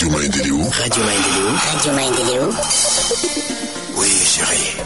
Radio Maendeleo. Radio Maendeleo. Radio Maendeleo. Oui, chérie.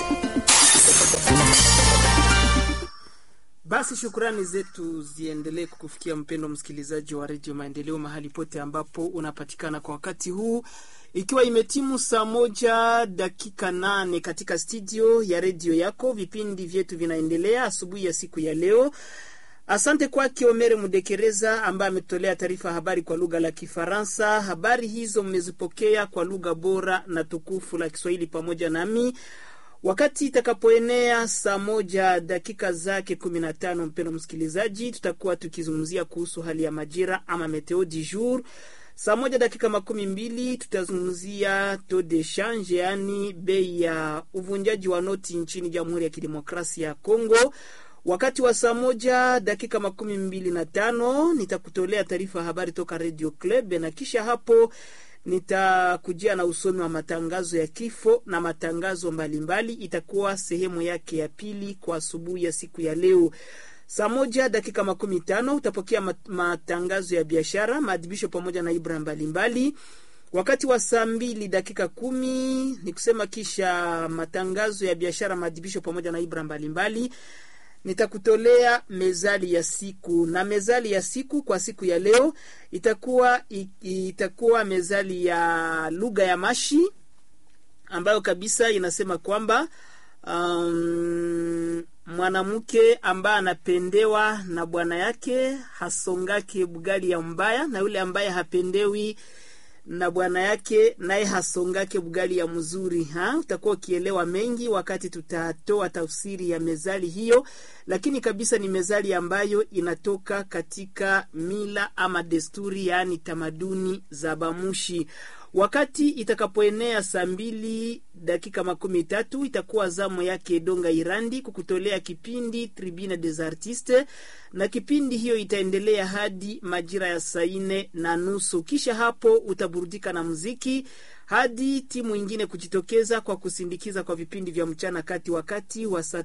Basi shukrani zetu ziendelee kukufikia mpendo msikilizaji wa Radio Maendeleo mahali pote ambapo unapatikana kwa wakati huu. Ikiwa imetimu saa 1:08 katika studio ya radio yako, vipindi vyetu vinaendelea asubuhi ya siku ya leo. Asante kwake Omere Mudekereza ambaye ametolea taarifa habari kwa lugha la Kifaransa. Habari hizo mmezipokea kwa lugha bora na tukufu la Kiswahili pamoja nami. Wakati itakapoenea saa 1:15 mpendo msikilizaji, tutakuwa tukizungumzia kuhusu hali ya majira ama meteo du jour. Saa 1:20 tutazungumzia taux de change, yani bei ya uvunjaji wa noti nchini Jamhuri ya Kidemokrasia ya Kongo. Wakati wa saa 1:25 nitakutolea taarifa habari toka Radio Club, na kisha hapo nitakujia na usomi wa matangazo ya kifo na matangazo mbalimbali. Itakuwa sehemu yake ya pili kwa asubuhi ya siku ya leo. Saa 1:15 utapokea matangazo ya biashara, maadhibisho pamoja na ibra mbalimbali. Wakati wa saa 2:10 ni kusema kisha matangazo ya biashara, maadhibisho pamoja na ibra mbalimbali, nitakutolea mezali ya siku. Na mezali ya siku kwa siku ya leo itakuwa mezali ya lugha ya Mashi ambayo kabisa inasema kwamba mwanamke ambaye anapendewa na bwana yake hasongake bugali ya mbaya, na yule ambaye hapendewi na bwana yake naye hasongake bugali ya mzuri. Utakuwa ukielewa mengi wakati tutatoa tafsiri ya mezali hiyo, lakini kabisa ni mezali ambayo inatoka katika mila ama desturi, yani tamaduni za Bamushi. Wakati itakapoenea saa 2:13 itakuwa zamu yake Donga Irandi kukutolea kipindi Tribune des Artistes, na kipindi hiyo itaendelea hadi majira ya saa 4:30. Kisha hapo utaburudika na muziki hadi timu ingine kujitokeza kwa kusindikiza kwa vipindi vya mchana kati wakati wa saa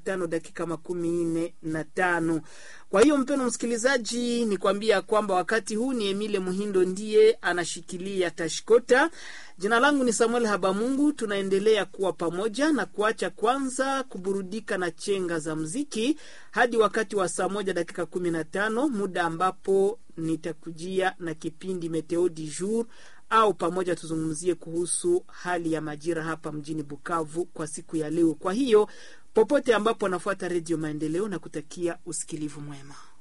5:45. Kwa hiyo mpeno msikilizaji, nikwambia kwamba wakati huu ni Emile Muhindo ndiye anashikilia tashkota. Jina langu ni Samuel Habamungu. Tunaendelea kuwa pamoja na kuacha kwanza kuburudika na chenga za muziki hadi wakati wa saa 1:15, muda ambapo nitakujia na kipindi Meteo du jour, au pamoja tuzungumzie kuhusu hali ya majira hapa mjini Bukavu kwa siku ya leo. Kwa hiyo popote ambapo nafuata Radio Maendeleo na kutakia usikilivu mwema.